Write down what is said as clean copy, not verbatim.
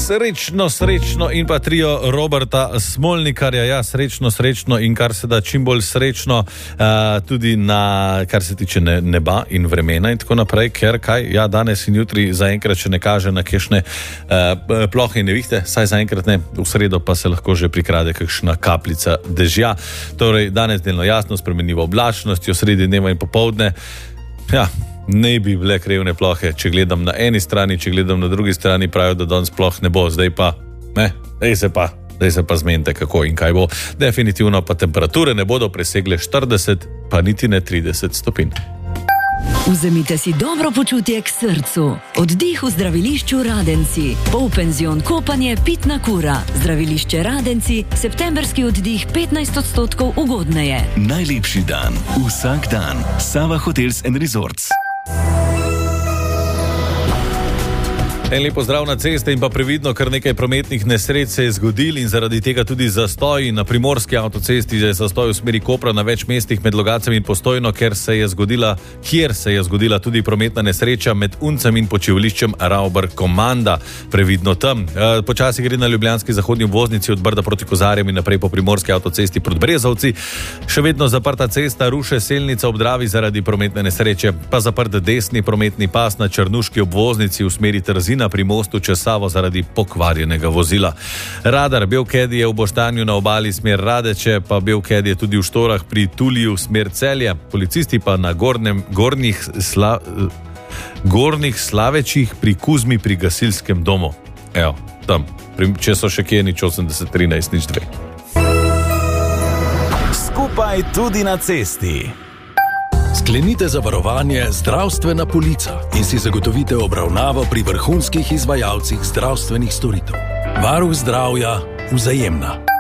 Srečno in pa trio Roberta Smolnikarja, ja, srečno in kar se da čim bolj srečno tudi kar se tiče neba in vremena in tako naprej, ker danes in jutri zaenkrat še ne kaže na kakšne plohe in nevihte, saj zaenkrat ne, v sredo pa se lahko že prikrade kakšna kapljica dežja. Torej, danes delno jasno, spremenljivo oblačnostjo, sredi dneva in popoldne, ja, ne bi bile krevne plohe, če gledam na eni strani, če gledam na drugi strani, pravijo, da danes sploh ne bo, zdaj se pa zmenite, kako in kaj bo. Definitivno pa temperature ne bodo presegle 40, pa niti ne 30 stopinj. Vzemite si dobro počutje k srcu. Oddih v zdravilišču Radenci. Polpenzion kopanje, pitna kura. Zdravilišče Radenci, septemberski oddih 15% ugodneje. Najlepši dan, vsak dan. Sava Hotels & Resorts. En lepo zdrav na ceste in pa previdno, kar nekaj prometnih nesreč se je zgodil in zaradi tega tudi zastoj. Na primorski avtocesti je zastoj v smeri Kopra na več mestih med Logatcem in Postojno, kjer se je zgodila tudi prometna nesreča med Uncem in počivališčem Ravbar Komanda. Previdno tam. Počasi gre na ljubljanski zahodni obvoznici od Brda proti Kozarjem in naprej po primorski avtocesti proti Brezovci. Še vedno zaprta cesta Ruše-Selnica ob Dravi zaradi prometne nesreče, pa zaprt desni prometni pas na Črnuški obvoznici v smeri Trzina pri mostu čez Savo zaradi pokvarjenega vozila. Radar Belkedi je v Boštanju na obali smer Radeče, pa Belkedi je tudi v Štorah pri Tuliju smer Celje. Policisti pa na Gornjih Slavečih pri Kuzmi pri gasilskem domu. Evo, tam. Če so še kje, nič 80 13 nič 2. Skupaj tudi na cesti. Sklenite zavarovanje Zdravstvena polica in si zagotovite obravnavo pri vrhunskih izvajalcih zdravstvenih storitev. Varuh zdravja, Vzajemna.